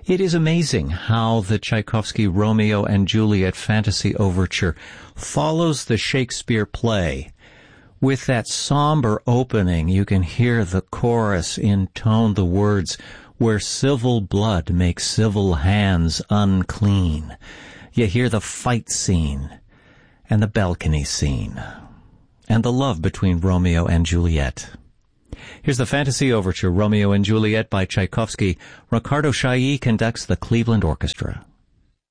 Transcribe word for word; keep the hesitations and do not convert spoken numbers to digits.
It is amazing how the Tchaikovsky Romeo and Juliet Fantasy Overture follows the Shakespeare play. With that somber opening, you can hear the chorus intone the words, "Where civil blood makes civil hands unclean." You hear the fight scene, and the balcony scene, and the love between Romeo and Juliet. Here's the Fantasy Overture, Romeo and Juliet by Tchaikovsky. Ricardo Chailly conducts the Cleveland Orchestra.